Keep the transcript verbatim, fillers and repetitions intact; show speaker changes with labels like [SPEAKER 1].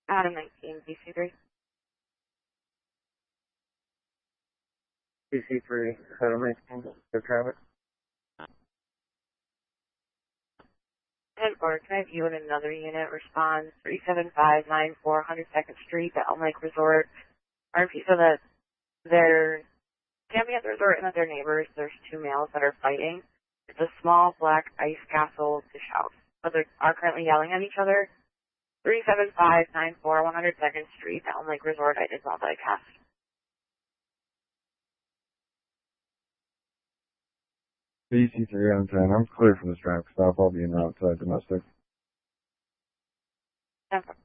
[SPEAKER 1] Adam nineteen, B C three.
[SPEAKER 2] B C three, Adam nineteen, go traffic.
[SPEAKER 1] ten four, can I have you and another unit respond three seven five nine four one hundred second Street, the Elm Lake Resort. I repeat, so that they're camping at the resort and that their neighbors, there's two males that are fighting. It's a small black ice castle dish house, but they are currently yelling at each other. three seven five nine four one hundred second Street, the Elm Lake Resort. I did multicast.
[SPEAKER 2] B C three on ten, I'm clear for this traffic stop. I'll be in route to domestic.
[SPEAKER 1] ten four.